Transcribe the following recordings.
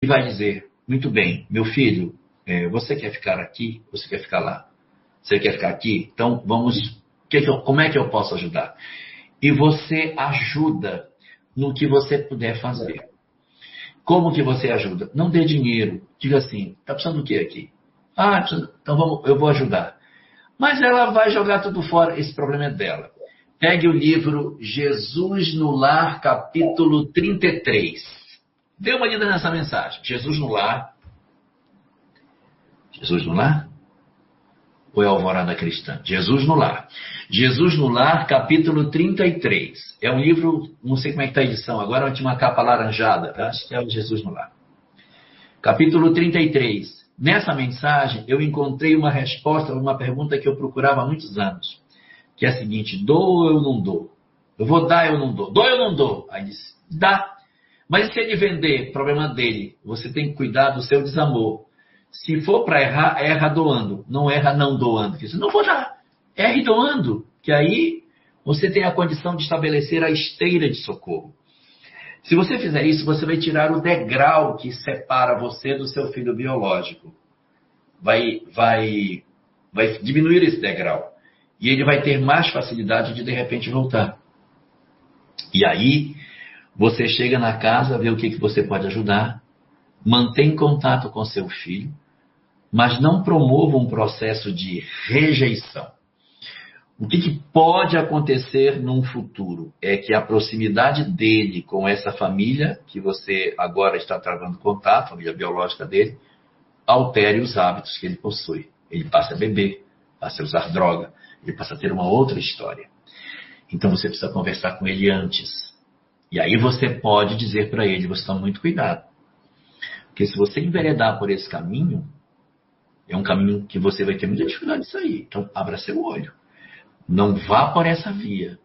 vai dizer, muito bem, meu filho, você quer ficar aqui? Você quer ficar lá? Você quer ficar aqui? Então, como é que eu posso ajudar? E você ajuda no que você puder fazer. Como que você ajuda? Não dê dinheiro. Diga assim, está precisando do que aqui? Então eu vou ajudar. Mas ela vai jogar tudo fora, esse problema é dela. Pegue o livro Jesus no Lar, capítulo 33. Dê uma lida nessa mensagem. Jesus no Lar. Jesus no Lar? Ou é Alvorada Cristã? Jesus no Lar. Jesus no Lar, capítulo 33. É um livro, não sei como é que está a edição agora, tinha uma capa alaranjada. Acho que é o Jesus no Lar. Capítulo 33. Nessa mensagem, eu encontrei uma resposta a uma pergunta que eu procurava há muitos anos. Que é a seguinte, dou ou eu não dou? Eu vou dar ou eu não dou? Dou ou eu não dou? Aí disse, dá. Mas se ele vender, problema dele. Você tem que cuidar do seu desamor. Se for para errar, erra doando. Não erra não doando. Porque não vou dar. Erre doando. Que aí você tem a condição de estabelecer a esteira de socorro. Se você fizer isso, você vai tirar o degrau que separa você do seu filho biológico. Vai diminuir esse degrau. E ele vai ter mais facilidade de repente voltar. E aí, você chega na casa, vê o que você pode ajudar, mantém contato com seu filho, mas não promova um processo de rejeição. O que pode acontecer num futuro é que a proximidade dele com essa família, que você agora está travando contato, a família biológica dele, altere os hábitos que ele possui. Ele passa a beber, passa a usar droga, ele passa a ter uma outra história. Então você precisa conversar com ele antes. E aí você pode dizer para ele, você toma muito cuidado. Porque se você enveredar por esse caminho, é um caminho que você vai ter muita dificuldade de sair. Então abra seu olho. Não vá por essa via.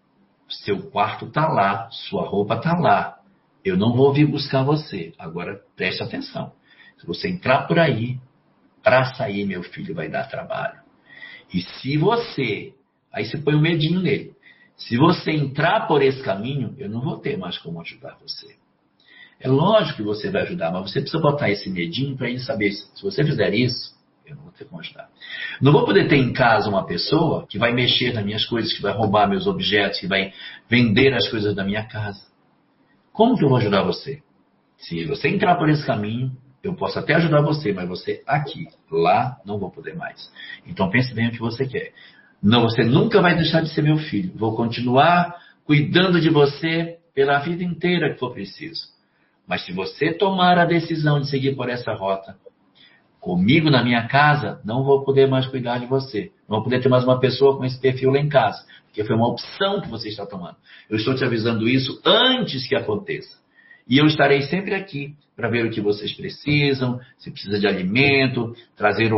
Seu quarto está lá, sua roupa está lá. Eu não vou vir buscar você. Agora preste atenção. Se você entrar por aí, para sair, meu filho, vai dar trabalho. E se você... Aí você põe um medinho nele. Se você entrar por esse caminho, eu não vou ter mais como ajudar você. É lógico que você vai ajudar, mas você precisa botar esse medinho para ele saber, se você fizer isso, eu não vou ter como ajudar. Não vou poder ter em casa uma pessoa que vai mexer nas minhas coisas, que vai roubar meus objetos, que vai vender as coisas da minha casa. Como que eu vou ajudar você? Se você entrar por esse caminho, eu posso até ajudar você, mas você aqui, lá, não vou poder mais. Então pense bem o que você quer. Não, você nunca vai deixar de ser meu filho. Vou continuar cuidando de você pela vida inteira que for preciso. Mas se você tomar a decisão de seguir por essa rota, comigo na minha casa, não vou poder mais cuidar de você. Não vou poder ter mais uma pessoa com esse perfil lá em casa. Porque foi uma opção que você está tomando. Eu estou te avisando isso antes que aconteça. E eu estarei sempre aqui para ver o que vocês precisam, se precisa de alimento, trazer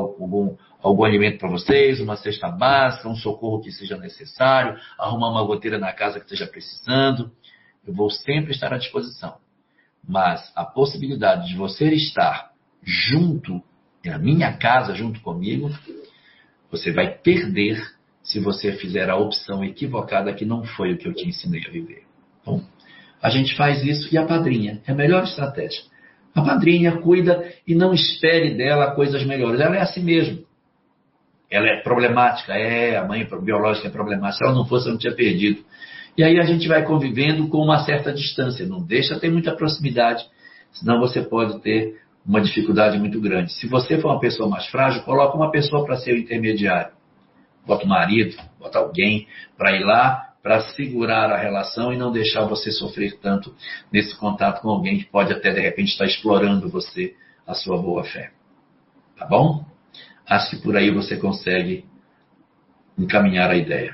algum alimento para vocês, uma cesta básica, um socorro que seja necessário, arrumar uma goteira na casa que esteja precisando. Eu vou sempre estar à disposição. Mas a possibilidade de você estar junto, na minha casa, junto comigo, você vai perder se você fizer a opção equivocada que não foi o que eu te ensinei a viver. Então, a gente faz isso e a padrinha é a melhor estratégia. A padrinha cuida e não espere dela coisas melhores. Ela é assim mesmo. Ela é problemática, a mãe biológica é problemática. Se ela não fosse, eu não tinha perdido. E aí a gente vai convivendo com uma certa distância. Não deixa ter muita proximidade, senão você pode ter uma dificuldade muito grande. Se você for uma pessoa mais frágil, coloca uma pessoa para ser o intermediário. Bota o marido, bota alguém para ir lá, para segurar a relação e não deixar você sofrer tanto nesse contato com alguém que pode até, de repente, estar explorando você, a sua boa fé. Tá bom? Acho que por aí você consegue encaminhar a ideia.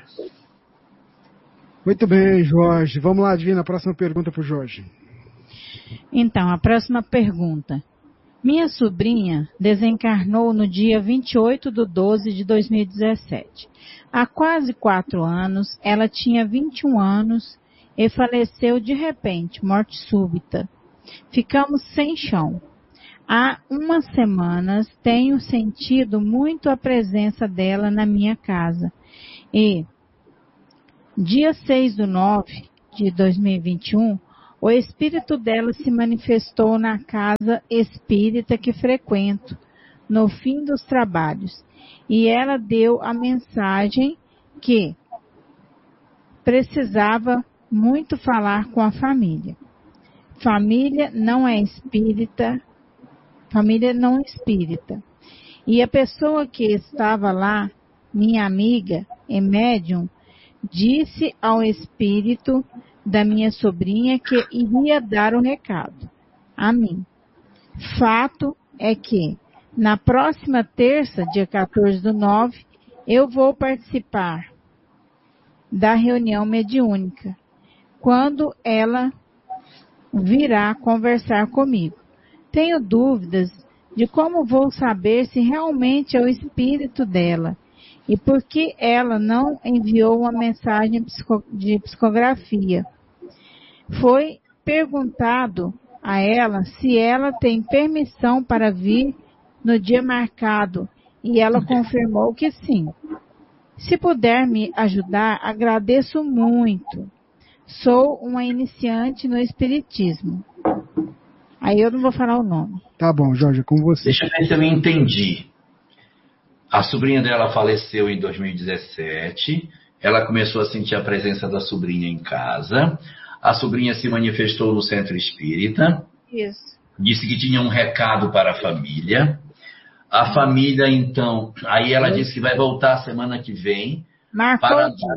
Muito bem, Jorge. Vamos lá, Divina, a próxima pergunta para o Jorge. Então, a próxima pergunta. Minha sobrinha desencarnou no dia 28/12/2017. Há quase 4 anos, ela tinha 21 anos e faleceu de repente, morte súbita. Ficamos sem chão. Há umas semanas tenho sentido muito a presença dela na minha casa. E, dia 6/9/2021, O espírito dela se manifestou na casa espírita que frequento, no fim dos trabalhos, e ela deu a mensagem que precisava muito falar com a família. Família não espírita. E a pessoa que estava lá, minha amiga e médium, disse ao espírito da minha sobrinha que iria dar o recado a mim. Fato é que, na próxima terça, dia 14/9, eu vou participar da reunião mediúnica, quando ela virá conversar comigo. Tenho dúvidas de como vou saber se realmente é o espírito dela e por que ela não enviou uma mensagem de psicografia. Foi perguntado a ela se ela tem permissão para vir no dia marcado e ela confirmou que sim. Se puder me ajudar, agradeço muito. Sou uma iniciante no espiritismo. Aí eu não vou falar o nome. Tá bom, Jorge, com você. Deixa eu ver se eu entendi. A sobrinha dela faleceu em 2017. Ela começou a sentir a presença da sobrinha em casa. A sobrinha se manifestou no centro espírita. Isso. Disse que tinha um recado para a família. A família, então... Aí ela disse que vai voltar semana que vem. Marcou o dia.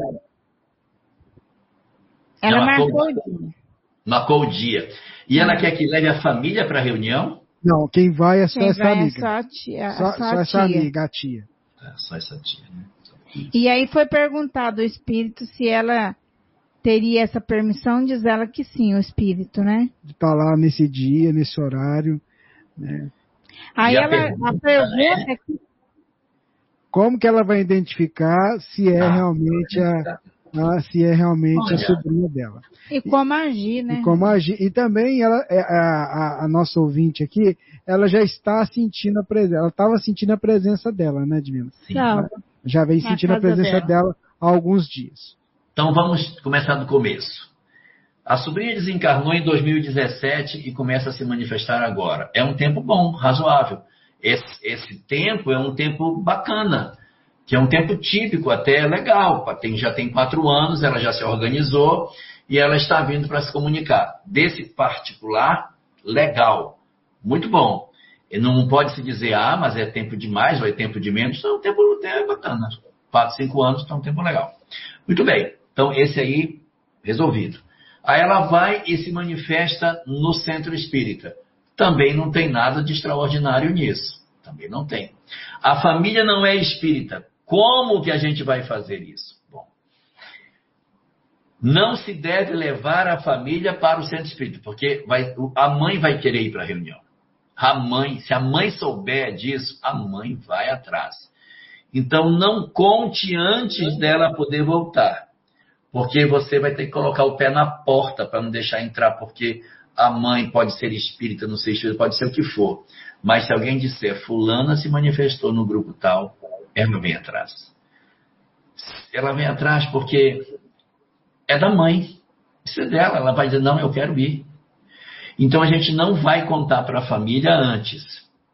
Ela marcou o dia. Marcou o dia. E ela quer que leve a família para a reunião? Não, quem vai é só essa amiga. É só a tia. Só essa amiga, a tia. É, só essa tia, né? E aí foi perguntado ao espírito se ela teria essa permissão, diz ela que sim, o espírito, né? De estar lá nesse dia, nesse horário, né? Aí a pergunta pergunta é que... Como que ela vai identificar se é realmente a sobrinha dela? E como agir, né? E como agir. E também ela, a nossa ouvinte aqui, ela já está sentindo a presença. Ela estava sentindo a presença dela, né, Divina? Sim. Já vem sentindo a presença dela há alguns dias. Então vamos começar do começo. A sobrinha desencarnou em 2017 e começa a se manifestar agora. É um tempo bom, razoável. Esse tempo é um tempo bacana, que é um tempo típico, até legal. Já tem 4 anos, ela já se organizou e ela está vindo para se comunicar. Desse particular, legal, muito bom. E não pode se dizer, mas é tempo demais ou é tempo de menos. Então, o tempo é bacana. 4, 5 anos, então é um tempo legal. Muito bem, então esse aí, resolvido. Aí ela vai e se manifesta no centro espírita. Também não tem nada de extraordinário nisso. Também não tem. A família não é espírita. Como que a gente vai fazer isso? Bom, não se deve levar a família para o centro espírita, porque a mãe vai querer ir para a reunião. Se a mãe souber disso, a mãe vai atrás. Então não conte antes dela poder voltar. Porque você vai ter que colocar o pé na porta para não deixar entrar, porque a mãe pode ser espírita, não ser espírita, pode ser o que for. Mas se alguém disser, fulana se manifestou no grupo tal, ela vem atrás. Ela vem atrás porque é da mãe. Isso é dela. Ela vai dizer, não, eu quero ir. Então a gente não vai contar para a família antes.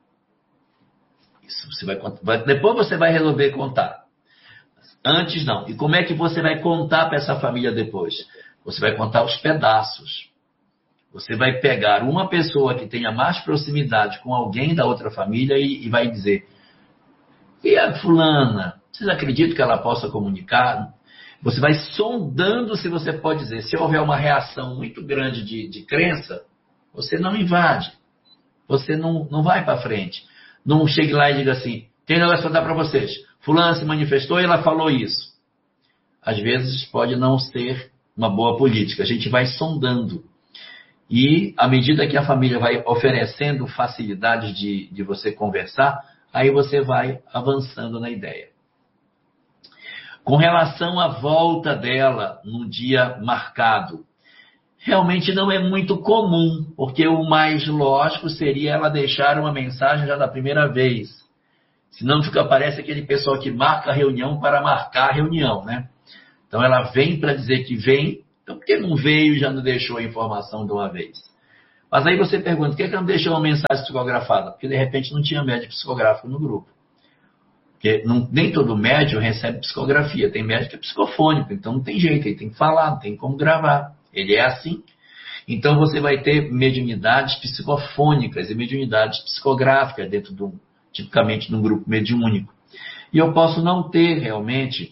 Isso você vai contar. Depois você vai resolver contar. Antes não. E como é que você vai contar para essa família depois? Você vai contar os pedaços. Você vai pegar uma pessoa que tenha mais proximidade com alguém da outra família e vai dizer, e a fulana, vocês acreditam que ela possa comunicar? Você vai sondando se você pode dizer. Se houver uma reação muito grande de crença, você não invade. Você não vai para frente. Não chegue lá e diga assim, tem negócio para dar para vocês. Fulana se manifestou e ela falou isso. Às vezes pode não ser uma boa política. A gente vai sondando. E à medida que a família vai oferecendo facilidades de você conversar, aí você vai avançando na ideia. Com relação à volta dela num dia marcado, realmente não é muito comum, porque o mais lógico seria ela deixar uma mensagem já da primeira vez. Senão parece aquele pessoal que marca a reunião para marcar a reunião, né? Então ela vem para dizer que vem, Então, por que não veio e já não deixou a informação de uma vez? Mas aí você pergunta, por que não deixou uma mensagem psicografada? Porque, de repente, não tinha médium psicográfico no grupo. Porque nem todo médium recebe psicografia. Tem médium que é psicofônico, então não tem jeito, ele tem que falar, não tem como gravar. Ele é assim. Então, você vai ter mediunidades psicofônicas e mediunidades psicográficas tipicamente, num grupo mediúnico. E eu posso não ter, realmente,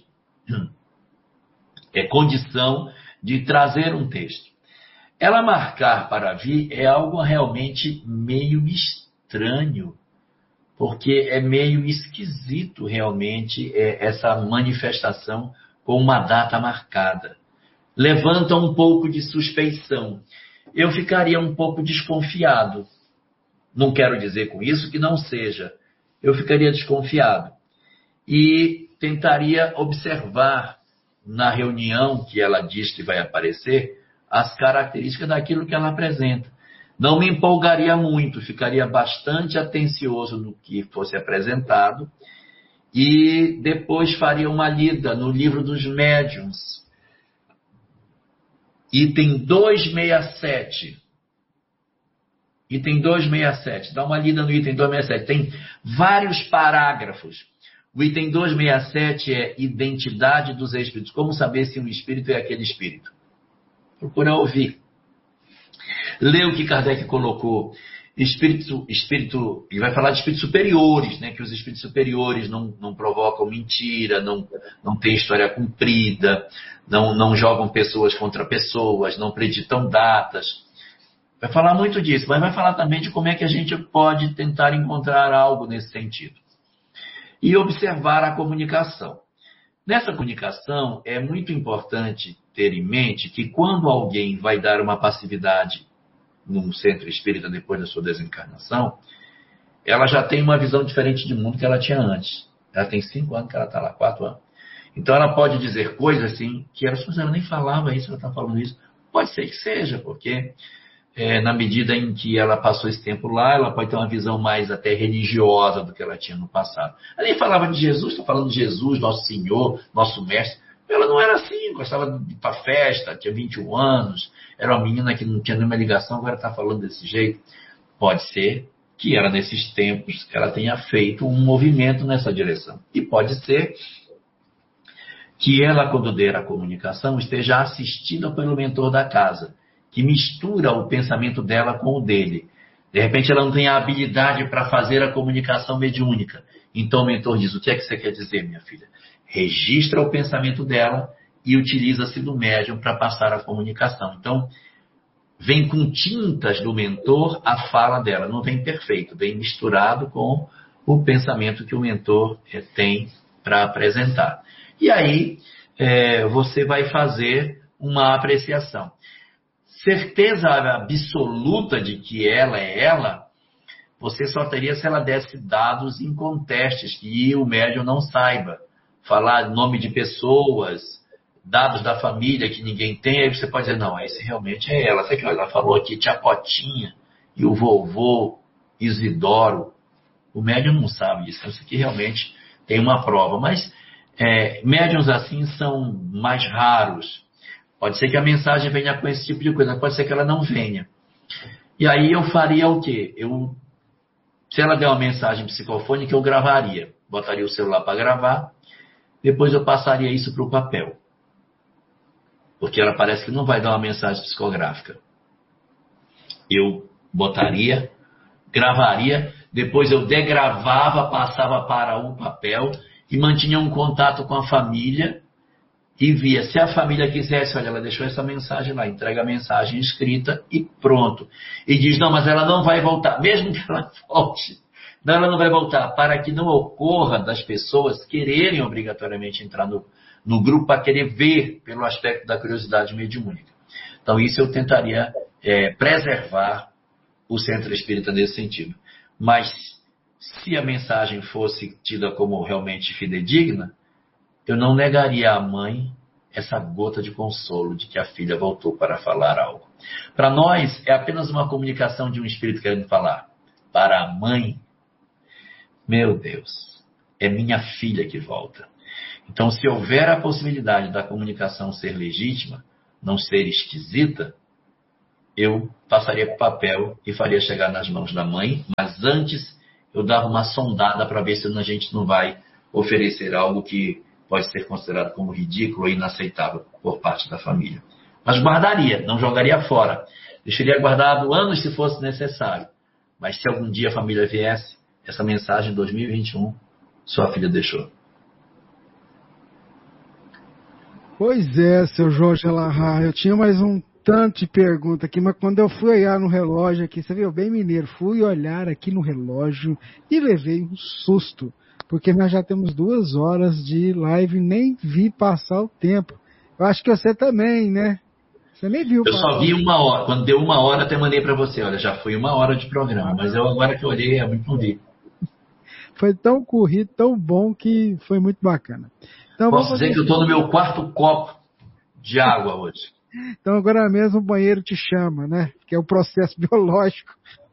condição de trazer um texto. Ela marcar para vir é algo realmente meio estranho, porque é meio esquisito, realmente, essa manifestação com uma data marcada. Levanta um pouco de suspeição. Eu ficaria um pouco desconfiado. Não quero dizer com isso que não seja. Eu ficaria desconfiado. E tentaria observar na reunião que ela diz que vai aparecer as características daquilo que ela apresenta. Não me empolgaria muito, ficaria bastante atencioso no que fosse apresentado e depois faria uma lida no livro dos médiuns. Item 267. Item 267. Dá uma lida no item 267. Tem vários parágrafos. O item 267 é identidade dos espíritos. Como saber se um espírito é aquele espírito? Procura ouvir. Lê o que Kardec colocou. Espírito, ele vai falar de espíritos superiores, né? Que os espíritos superiores não provocam mentira, não têm história cumprida, não jogam pessoas contra pessoas, não preditam datas. Vai falar muito disso, mas vai falar também de como é que a gente pode tentar encontrar algo nesse sentido. E observar a comunicação. Nessa comunicação, é muito importante ter em mente que quando alguém vai dar uma passividade num centro espírita depois da sua desencarnação, ela já tem uma visão diferente de mundo que ela tinha antes. Ela tem 5 anos que ela está lá, 4 anos. Então ela pode dizer coisas assim, que ela nem falava isso, ela está falando isso. Pode ser que seja, porque na medida em que ela passou esse tempo lá, ela pode ter uma visão mais até religiosa do que ela tinha no passado. Ela nem falava de Jesus, está falando de Jesus, nosso Senhor, nosso Mestre. Ela não era assim, gostava de ir para festa, tinha 21 anos, era uma menina que não tinha nenhuma ligação, agora está falando desse jeito. Pode ser que era nesses tempos que ela tenha feito um movimento nessa direção. E pode ser que ela, quando der a comunicação, esteja assistida pelo mentor da casa, que mistura o pensamento dela com o dele. De repente ela não tem a habilidade para fazer a comunicação mediúnica. Então o mentor diz, o que é que você quer dizer, minha filha? Registra o pensamento dela e utiliza-se do médium para passar a comunicação. Então, vem com tintas do mentor a fala dela. Não vem perfeito, vem misturado com o pensamento que o mentor tem para apresentar. E aí, você vai fazer uma apreciação. Certeza absoluta de que ela é ela, você só teria se ela desse dados incontestes, que o médium não saiba. Falar nome de pessoas, dados da família que ninguém tem, aí você pode dizer, não, esse realmente é ela. Sabe que ela falou aqui, tia Potinha e o vovô Isidoro. O médium não sabe disso. Isso aqui realmente tem uma prova. Mas médiums assim são mais raros. Pode ser que a mensagem venha com esse tipo de coisa, pode ser que ela não venha. E aí eu faria o quê? Se ela der uma mensagem psicofônica, eu gravaria. Botaria o celular para gravar, depois eu passaria isso para o papel. Porque ela parece que não vai dar uma mensagem psicográfica. Eu botaria, gravaria, depois eu degravava, passava para o papel e mantinha um contato com a família e via. Se a família quisesse, olha, ela deixou essa mensagem lá, entrega a mensagem escrita e pronto. E diz, não, mas ela não vai voltar. Mesmo que ela volte, não, ela não vai voltar. Para que não ocorra das pessoas quererem obrigatoriamente entrar no grupo para querer ver pelo aspecto da curiosidade mediúnica. Então, isso eu tentaria preservar o centro espírita nesse sentido. Mas, se a mensagem fosse tida como realmente fidedigna, eu não negaria à mãe essa gota de consolo de que a filha voltou para falar algo. Para nós, é apenas uma comunicação de um espírito querendo falar. Para a mãe, meu Deus, é minha filha que volta. Então, se houver a possibilidade da comunicação ser legítima, não ser esquisita, eu passaria para o papel e faria chegar nas mãos da mãe, mas antes eu dava uma sondada para ver se a gente não vai oferecer algo que pode ser considerado como ridículo ou inaceitável por parte da família. Mas guardaria, não jogaria fora. Deixaria guardado anos se fosse necessário. Mas se algum dia a família viesse, essa mensagem em 2021, sua filha deixou. Pois é, seu Jorge Alahá, eu tinha mais um tanto de pergunta aqui, mas quando eu fui olhar no relógio aqui, você viu, bem mineiro, fui olhar aqui no relógio e levei um susto, porque nós já temos 2 horas de live e nem vi passar o tempo. Eu acho que você também, né? Você nem viu. Eu só vi 1 hora. Quando deu 1 hora, até mandei para você. Olha, já foi 1 hora de programa. Mas eu agora que eu olhei, não vi. Foi tão corrido, tão bom, que foi muito bacana. Então, posso dizer que eu estou no meu 4º copo de água hoje. Então agora mesmo o banheiro te chama, né? Que é o processo biológico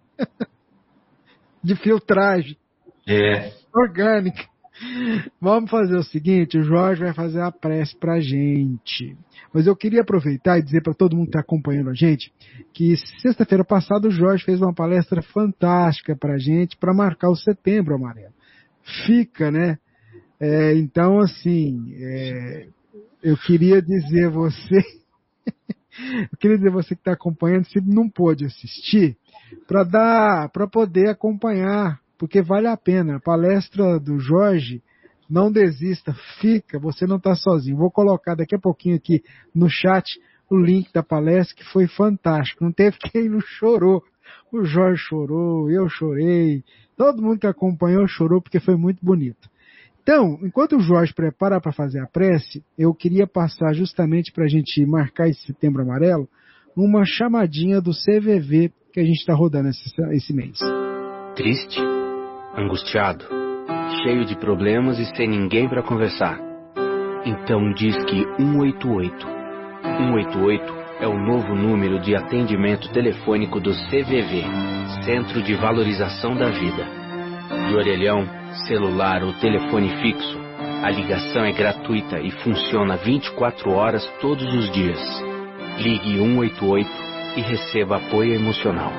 de filtragem orgânica. Vamos fazer o seguinte, o Jorge vai fazer a prece pra gente. Mas eu queria aproveitar e dizer para todo mundo que está acompanhando a gente que sexta-feira passada o Jorge fez uma palestra fantástica pra gente para marcar o Setembro Amarelo. Fica, né? Então, assim, eu queria dizer a você que está acompanhando, se não pôde assistir, para poder acompanhar, porque vale a pena. A palestra do Jorge, não desista, fica, você não está sozinho. Vou colocar daqui a pouquinho aqui no chat o link da palestra, que foi fantástico. Não teve quem não chorou. O Jorge chorou, eu chorei, todo mundo que acompanhou chorou, porque foi muito bonito. Então, enquanto o Jorge prepara para fazer a prece, eu queria passar justamente para a gente marcar esse Setembro Amarelo, uma chamadinha do CVV que a gente está rodando esse mês. Triste, angustiado, cheio de problemas e sem ninguém para conversar. Então diz que 188. 188 é o novo número de atendimento telefônico do CVV, Centro de Valorização da Vida. De orelhão, celular ou telefone fixo, a ligação é gratuita e funciona 24 horas todos os dias. Ligue 188 e receba apoio emocional.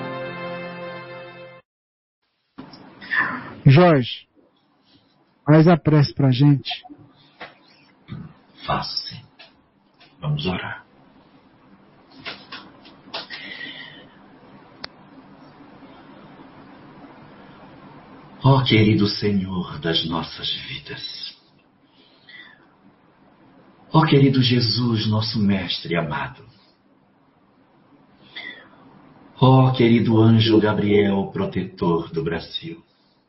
Jorge, faz a prece pra gente. Faço sim. Vamos orar. Ó querido Senhor das nossas vidas, ó querido Jesus, nosso Mestre amado, ó querido anjo Gabriel, protetor do Brasil,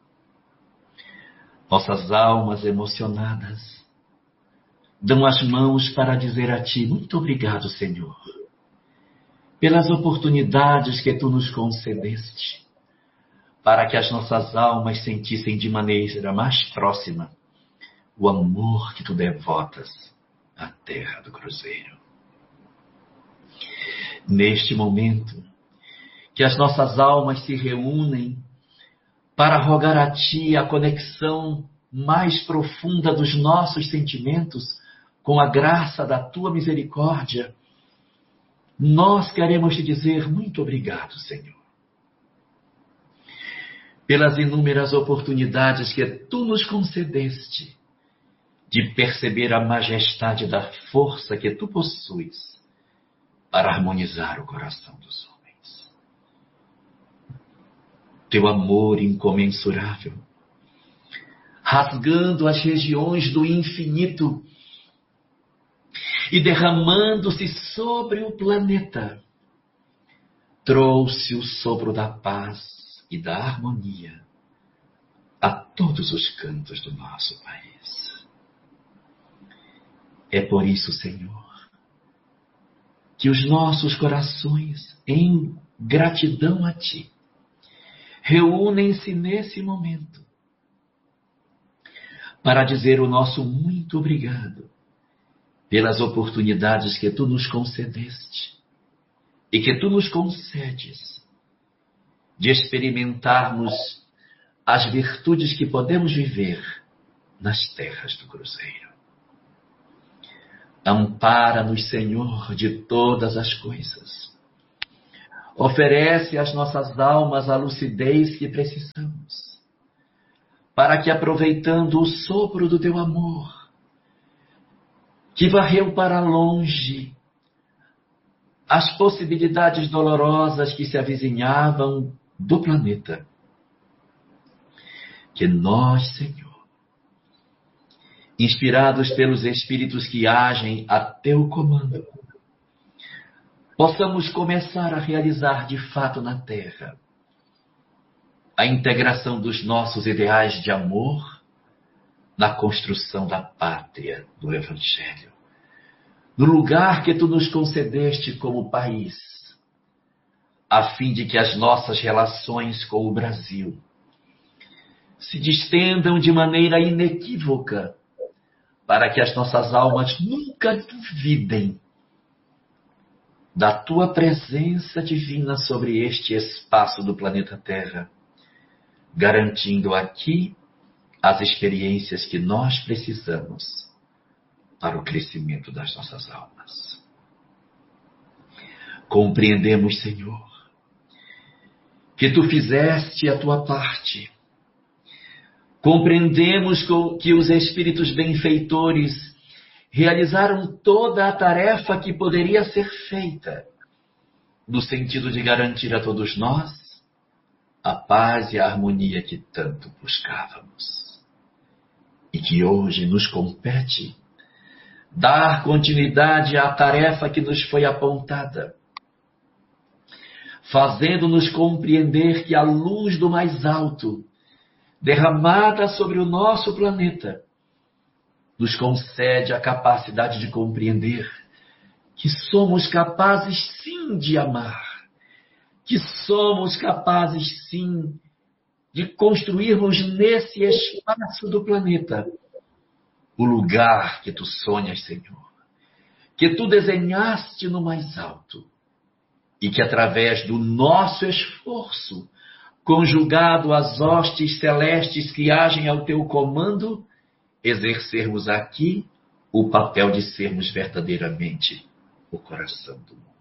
nossas almas emocionadas dão as mãos para dizer a Ti, muito obrigado, Senhor, pelas oportunidades que Tu nos concedeste, para que as nossas almas sentissem de maneira mais próxima o amor que Tu devotas à terra do Cruzeiro. Neste momento, que as nossas almas se reúnem para rogar a Ti a conexão mais profunda dos nossos sentimentos com a graça da Tua misericórdia, nós queremos Te dizer muito obrigado, Senhor, pelas inúmeras oportunidades que Tu nos concedeste de perceber a majestade da força que Tu possuis para harmonizar o coração dos homens. Teu amor incomensurável, rasgando as regiões do infinito e derramando-se sobre o planeta, trouxe o sopro da paz e da harmonia a todos os cantos do nosso país. É por isso, Senhor, que os nossos corações, em gratidão a Ti, reúnem-se nesse momento para dizer o nosso muito obrigado pelas oportunidades que Tu nos concedeste e que Tu nos concedes de experimentarmos as virtudes que podemos viver nas terras do Cruzeiro. Ampara-nos, Senhor, de todas as coisas. Oferece às nossas almas a lucidez que precisamos, para que, aproveitando o sopro do teu amor, que varreu para longe as possibilidades dolorosas que se avizinhavam do planeta, que nós, Senhor, inspirados pelos Espíritos que agem a teu comando, possamos começar a realizar de fato na Terra a integração dos nossos ideais de amor na construção da pátria do Evangelho, no lugar que tu nos concedeste como país, a fim de que as nossas relações com o Brasil se distendam de maneira inequívoca, para que as nossas almas nunca duvidem da tua presença divina sobre este espaço do planeta Terra, garantindo aqui as experiências que nós precisamos para o crescimento das nossas almas. Compreendemos, Senhor, que tu fizeste a tua parte. Compreendemos que os Espíritos benfeitores realizaram toda a tarefa que poderia ser feita, no sentido de garantir a todos nós a paz e a harmonia que tanto buscávamos. E que hoje nos compete dar continuidade à tarefa que nos foi apontada, fazendo-nos compreender que a luz do mais alto, derramada sobre o nosso planeta, nos concede a capacidade de compreender que somos capazes sim de amar, que somos capazes sim de construirmos nesse espaço do planeta o lugar que tu sonhas, Senhor, que tu desenhaste no mais alto, e que através do nosso esforço, conjugado às hostes celestes que agem ao teu comando, exercermos aqui o papel de sermos verdadeiramente o coração do mundo.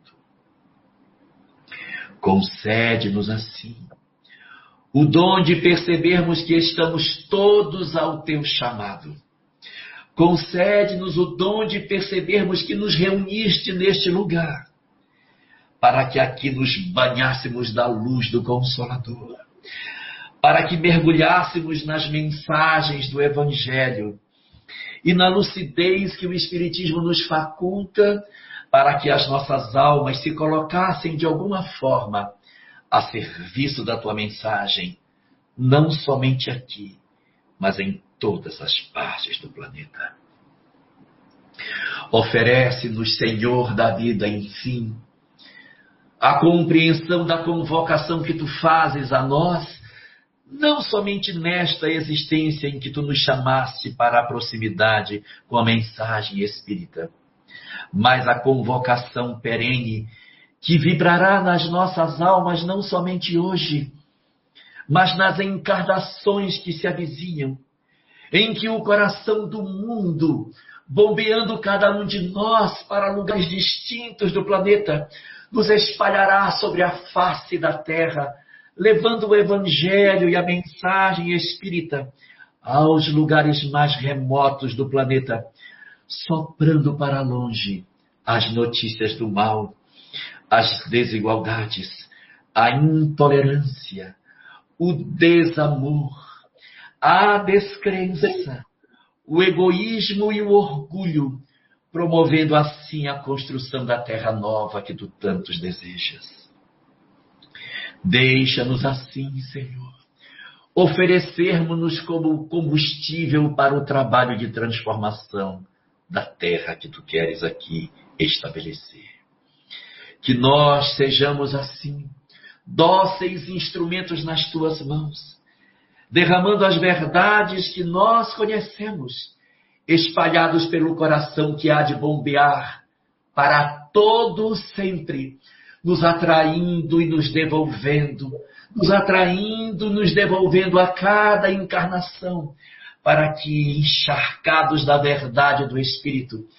Concede-nos assim o dom de percebermos que estamos todos ao teu chamado. Concede-nos o dom de percebermos que nos reuniste neste lugar, para que aqui nos banhássemos da luz do Consolador, para que mergulhássemos nas mensagens do Evangelho e na lucidez que o Espiritismo nos faculta, para que as nossas almas se colocassem de alguma forma a serviço da tua mensagem, não somente aqui, mas em todas as partes do planeta. Oferece-nos, Senhor da vida, enfim, a compreensão da convocação que tu fazes a nós, não somente nesta existência em que tu nos chamaste para a proximidade com a mensagem espírita, mas a convocação perene que vibrará nas nossas almas não somente hoje, mas nas encarnações que se avizinham, em que o coração do mundo, bombeando cada um de nós para lugares distintos do planeta, nos espalhará sobre a face da terra, levando o Evangelho e a mensagem espírita aos lugares mais remotos do planeta, soprando para longe as notícias do mal, as desigualdades, a intolerância, o desamor, a descrença, o egoísmo e o orgulho, promovendo assim a construção da terra nova que tu tantos desejas. Deixa-nos assim, Senhor, oferecermos-nos como combustível para o trabalho de transformação da terra que tu queres aqui estabelecer. Que nós sejamos assim, dóceis instrumentos nas tuas mãos, derramando as verdades que nós conhecemos, espalhados pelo coração que há de bombear para todo sempre, nos atraindo e nos devolvendo, nos devolvendo a cada encarnação, para que, encharcados da verdade do Espírito,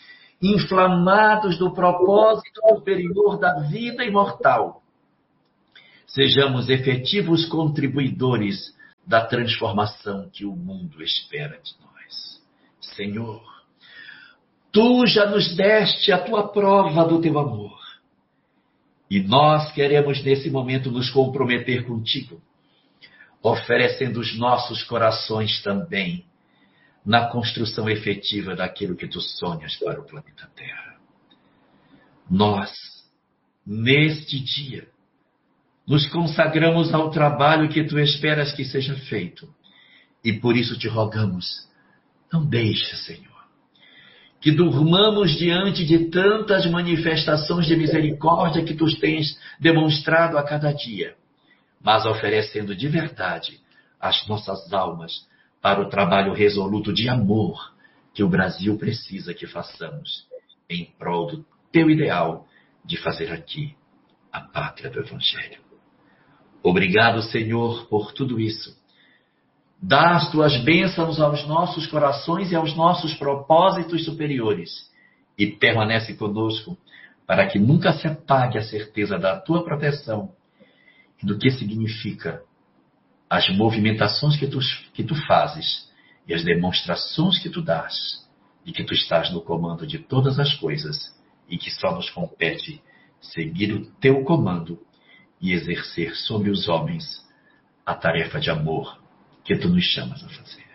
inflamados do propósito superior da vida imortal, sejamos efetivos contribuidores da transformação que o mundo espera de nós. Senhor, Tu já nos deste a Tua prova do Teu amor. E nós queremos nesse momento nos comprometer contigo, oferecendo os nossos corações também na construção efetiva daquilo que Tu sonhas para o planeta Terra. Nós, neste dia, nos consagramos ao trabalho que Tu esperas que seja feito. E por isso te rogamos, não deixe, Senhor, que durmamos diante de tantas manifestações de misericórdia que Tu tens demonstrado a cada dia, mas oferecendo de verdade as nossas almas para o trabalho resoluto de amor que o Brasil precisa que façamos em prol do Teu ideal de fazer aqui a pátria do Evangelho. Obrigado, Senhor, por tudo isso. Dá as Tuas bênçãos aos nossos corações e aos nossos propósitos superiores e permanece conosco para que nunca se apague a certeza da Tua proteção e do que significa as movimentações que tu fazes e as demonstrações que Tu dás de que Tu estás no comando de todas as coisas e que só nos compete seguir o Teu comando e exercer sobre os homens a tarefa de amor que Tu nos chamas a fazer.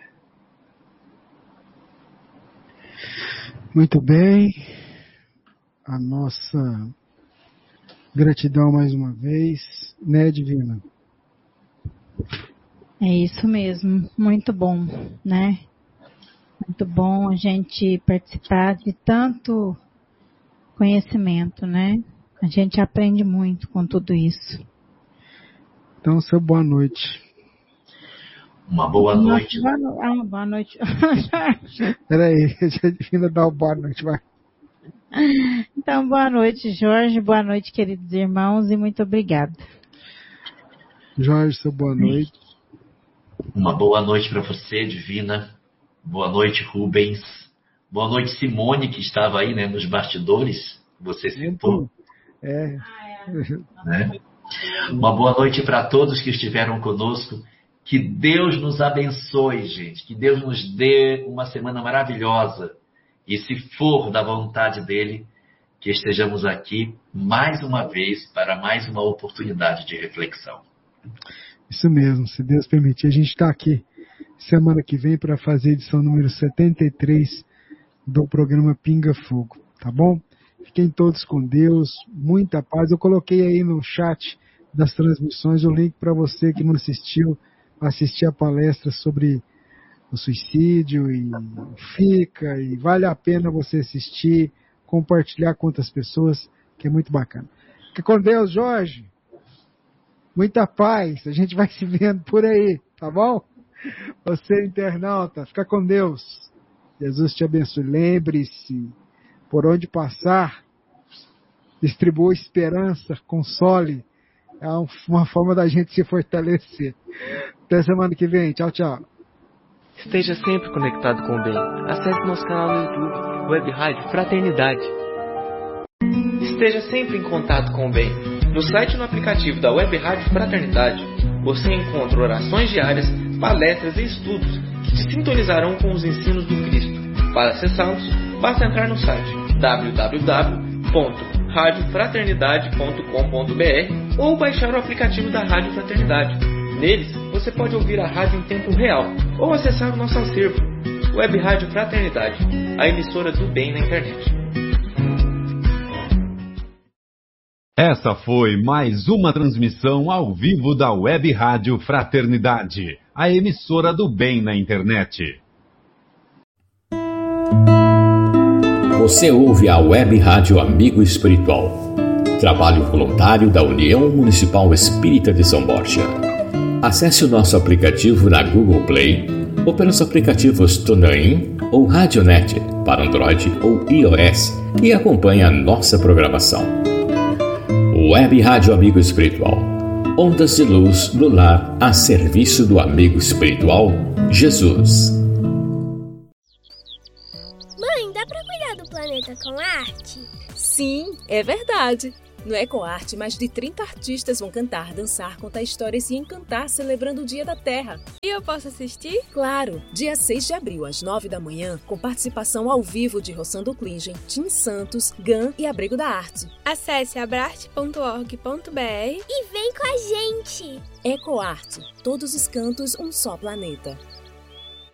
Muito bem. A nossa gratidão mais uma vez, né, Divina? É isso mesmo. Muito bom, né? Muito bom a gente participar de tanto conhecimento, né? A gente aprende muito com tudo isso. Então, seu boa noite. Uma boa noite. Boa noite. Peraí, a Divina dá uma boa noite, vai. Então, boa noite, Jorge. Boa noite, queridos irmãos, e muito obrigada. Jorge, seu boa noite. Uma boa noite para você, Divina. Boa noite, Rubens. Boa noite, Simone, que estava aí, né, nos bastidores. Você citou. Né? Uma boa noite para todos que estiveram conosco. Que Deus nos abençoe, gente. Que Deus nos dê uma semana maravilhosa. E se for da vontade dEle, que estejamos aqui mais uma vez para mais uma oportunidade de reflexão. Isso mesmo. Se Deus permitir, a gente está aqui semana que vem para fazer a edição número 73 do programa Pinga Fogo. Tá bom? Fiquem todos com Deus. Muita paz. Eu coloquei aí no chat das transmissões o link para você que não assistiu, assistir a palestra sobre o suicídio e e vale a pena você assistir, compartilhar com outras pessoas, que é muito bacana. Fique com Deus, Jorge. Muita paz. A gente vai se vendo por aí, tá bom? Você, internauta, fica com Deus. Jesus te abençoe. Lembre-se, por onde passar, distribua esperança, console. É uma forma da gente se fortalecer. Até semana que vem. Tchau, tchau. Esteja sempre conectado com o bem. Acesse nosso canal no YouTube, Web Rádio Fraternidade. Esteja sempre em contato com o bem. No site e no aplicativo da Web Rádio Fraternidade, você encontra orações diárias, palestras e estudos que te sintonizarão com os ensinos do Cristo. Para acessá-los, basta entrar no site www.radiofraternidade.com.br ou baixar o aplicativo da Rádio Fraternidade. Neles, você pode ouvir a rádio em tempo real ou acessar o nosso acervo, Web Rádio Fraternidade, a emissora do bem na internet. Essa foi mais uma transmissão ao vivo da Web Rádio Fraternidade, a emissora do bem na internet. Você ouve a Web Rádio Amigo Espiritual, trabalho voluntário da União Municipal Espírita de São Borja. Acesse o nosso aplicativo na Google Play ou pelos aplicativos TuneIn ou Radionet para Android ou iOS e acompanhe a nossa programação. Web Rádio Amigo Espiritual, ondas de luz do lar a serviço do amigo espiritual Jesus. Mãe, dá pra cuidar do planeta planeta com arte? Sim, é verdade. No EcoArte, mais de 30 artistas vão cantar, dançar, contar histórias e encantar celebrando o Dia da Terra. E eu posso assistir? Claro! Dia 6 de abril, às 9 da manhã, com participação ao vivo de Rossando Klingen, Tim Santos, GAN e Abrigo da Arte. Acesse abrarte.org.br e vem com a gente! EcoArte. Todos os cantos, um só planeta.